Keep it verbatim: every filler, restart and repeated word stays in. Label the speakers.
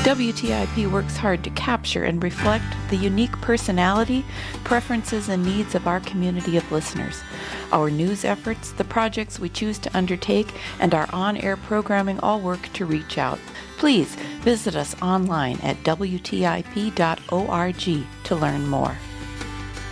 Speaker 1: W T I P works hard to capture and reflect the unique personality, preferences, and needs of our community of listeners. Our news efforts, the projects we choose to undertake, and our on-air programming all work to reach out. Please visit us online at W T I P dot org to learn more.